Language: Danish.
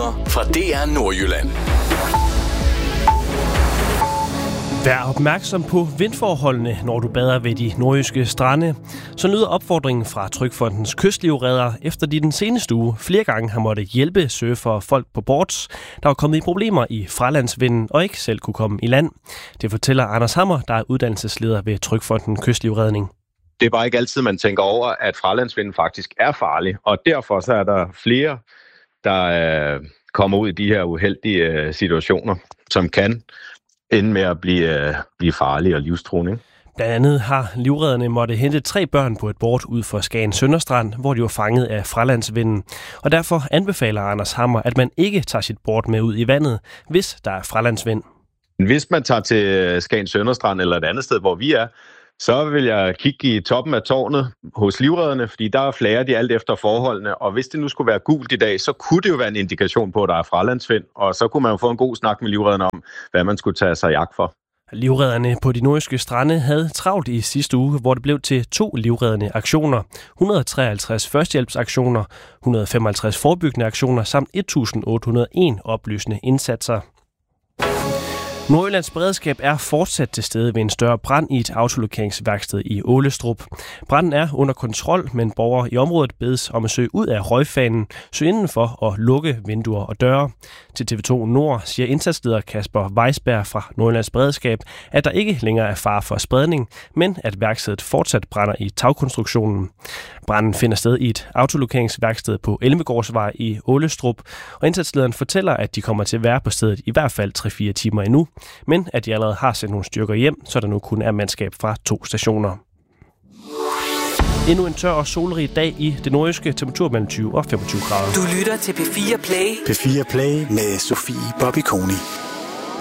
nyheder fra DR Nordjylland. Vær opmærksom på vindforholdene, når du bader ved de nordjyske strande. Så lyder opfordringen fra Trygfondens kystlivreddere, efter de den seneste uge flere gange har måttet hjælpe surfere og folk på boards, der var kommet i problemer i fralandsvinden og ikke selv kunne komme i land. Det fortæller Anders Hammer, der er uddannelsesleder ved Trygfonden Kystlivredning. Det er bare ikke altid, man tænker over, at fralandsvinden faktisk er farlig, og derfor så er der flere, der kommer ud i de her uheldige situationer, som kan ende med at blive farlige og livstruende. Blandt andet har livredderne måtte hente 3 børn på et board ud for Skagen Sønderstrand, hvor de var fanget af fralandsvinden. Og derfor anbefaler Anders Hammer, at man ikke tager sit board med ud i vandet, hvis der er fralandsvind. Hvis man tager til Skagen Sønderstrand eller et andet sted, hvor vi er, så vil jeg kigge i toppen af tårnet hos livredderne, fordi der flager de alt efter forholdene. Og hvis det nu skulle være gult i dag, så kunne det jo være en indikation på, at der er fralandsvind. Og så kunne man jo få en god snak med livredderne om, hvad man skulle tage sig i jagt for. Livredderne på de nordjyske strande havde travlt i sidste uge, hvor det blev til 2 livreddende aktioner, 153 førstehjælpsaktioner, 155 forebyggende aktioner samt 1801 oplysende indsatser. Nordjyllands Beredskab er fortsat til stede ved en større brand i et autolokeringsværksted i Ålestrup. Branden er under kontrol, men borgere i området bedes om at søge ud af røgfanen, søge indenfor og lukke vinduer og døre. Til TV2 Nord siger indsatsleder Kasper Weisberg fra Nordjyllands Beredskab, at der ikke længere er fare for spredning, men at værkstedet fortsat brænder i tagkonstruktionen. Branden finder sted i et autolokeringsværksted på Elmegårdsvej i Ålestrup, og indsatslederen fortæller, at de kommer til at være på stedet i hvert fald 3-4 timer endnu, men at de allerede har sendt nogle styrker hjem, så der nu kun er mandskab fra 2 stationer. Endnu en tør og solrig dag i det nordjyske, temperatur mellem 20 og 25 grader. Du lytter til P4 Play. P4 Play med Sofie Bobby Koni.